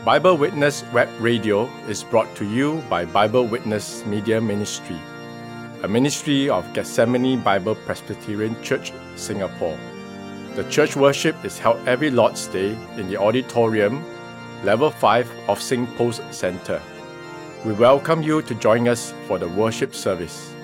Bible Witness Web Radio is brought to you by Bible Witness Media Ministry, a ministry of Gethsemane Bible Presbyterian Church, Singapore. The church worship is held every Lord's Day in the auditorium, level 5 of SingPost Centre. We welcome you to join us for the worship service.